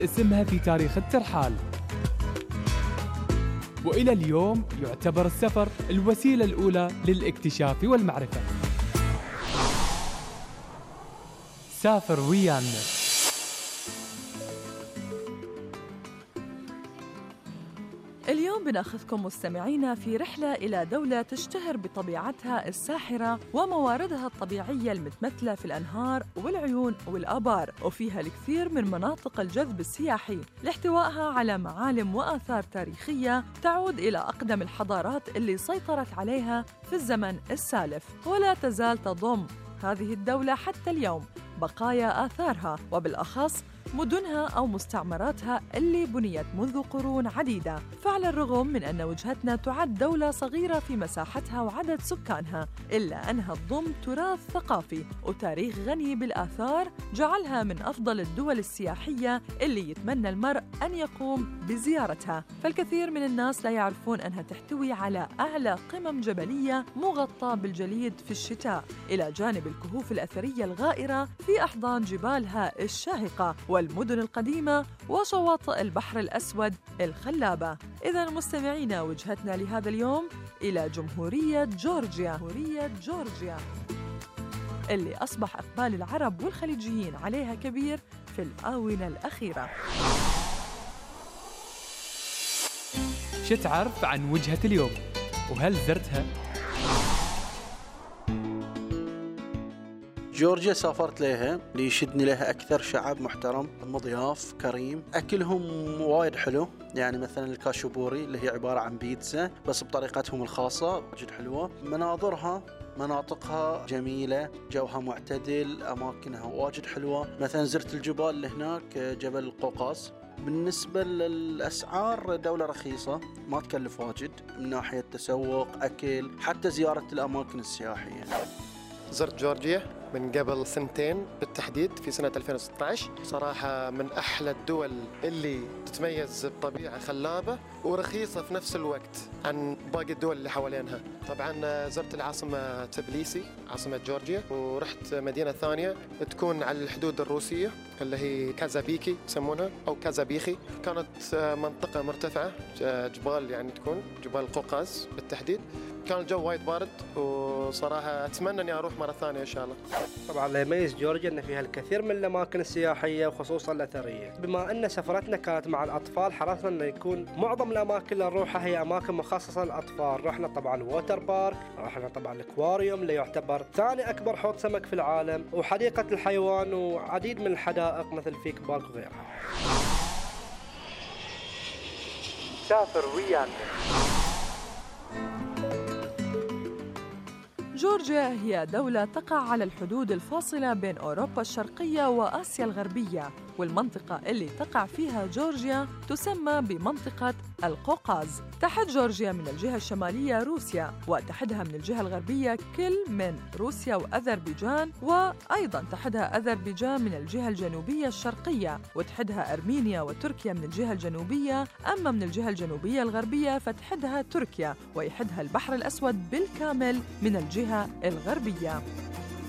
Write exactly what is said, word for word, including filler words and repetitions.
اسمها في تاريخ الترحال. وإلى اليوم يعتبر السفر الوسيلة الأولى للاكتشاف والمعرفة. سافر ويانا. اليوم بناخذكم مستمعينا في رحلة إلى دولة تشتهر بطبيعتها الساحرة ومواردها الطبيعية المتمثلة في الأنهار والعيون والآبار، وفيها الكثير من مناطق الجذب السياحي لاحتوائها على معالم وآثار تاريخية تعود إلى أقدم الحضارات اللي سيطرت عليها في الزمن السالف. ولا تزال تضم هذه الدولة حتى اليوم بقايا آثارها، وبالأخص مدنها أو مستعمراتها اللي بنيت منذ قرون عديدة. فعلى الرغم من أن وجهتنا تعد دولة صغيرة في مساحتها وعدد سكانها، إلا أنها تضم تراث ثقافي وتاريخ غني بالآثار جعلها من أفضل الدول السياحية اللي يتمنى المرء أن يقوم بزيارتها. فالكثير من الناس لا يعرفون أنها تحتوي على أعلى قمم جبلية مغطاة بالجليد في الشتاء، إلى جانب الكهوف الأثرية الغائرة في أحضان جبالها الشاهقة والمدن القديمة وشواطئ البحر الأسود الخلابة. إذا مستمعينا، وجهتنا لهذا اليوم إلى جمهورية جورجيا. جمهورية جورجيا اللي أصبح إقبال العرب والخليجيين عليها كبير في الآونة الأخيرة. شو تعرف عن وجهة اليوم؟ وهل زرتها؟ جورجيا سافرت لها ليشدني لها أكثر شعب محترم مضياف كريم، أكلهم وايد حلو، يعني مثلا الكاشوبوري اللي هي عبارة عن بيتزا بس بطريقتهم الخاصة جد حلوة. مناظرها مناطقها جميلة، جوها معتدل، أماكنها واجد حلوة. مثلا زرت الجبال اللي هناك، جبل القوقاز. بالنسبة للأسعار دولة رخيصة، ما تكلف واجد من ناحية تسوق، أكل، حتى زيارة الأماكن السياحية. زرت جورجيا من قبل سنتين بالتحديد في سنة ألفين وستة عشر. صراحة من أحلى الدول اللي تتميز بطبيعة خلابة ورخيصة في نفس الوقت عن باقي الدول اللي حوالينها. طبعا زرت العاصمة تبليسي عاصمة جورجيا، ورحت مدينة ثانية تكون على الحدود الروسية اللي هي كازابيكي يسمونها أو كازابيخي. كانت منطقة مرتفعة، جبال يعني تكون جبال القوقاز بالتحديد. كان الجو وايد بارد، وصراحة أتمنى أني أروح مرة ثانية إن شاء الله. طبعا اللي يميز جورجيا أن فيها الكثير من الأماكن السياحية وخصوصا الأثرية. بما أن سفرتنا كانت مع الأطفال، حرصنا أن يكون معظم الأماكن اللي نروحها هي أماكن مخصصة للأطفال. رحنا طبعا ووتر بارك، رحنا طبعا الأكواريوم اللي يعتبر ثاني أكبر حوض سمك في العالم، وحديقة الحيوان، وعديد من الحدائق مثل فيك بارك وغيرها. سافر ويانا. جورجيا هي دولة تقع على الحدود الفاصلة بين أوروبا الشرقية وآسيا الغربية، والمنطقة اللي تقع فيها جورجيا تسمى بمنطقة القوقاز. تحد جورجيا من الجهة الشمالية روسيا، وتحدها من الجهة الغربية كل من روسيا وأذربيجان، وأيضاً تحدها أذربيجان من الجهة الجنوبية الشرقية، وتحدها أرمينيا وتركيا من الجهة الجنوبية. أما من الجهة الجنوبية الغربية فتحدها تركيا، ويحدها البحر الأسود بالكامل من الجهة الغربية.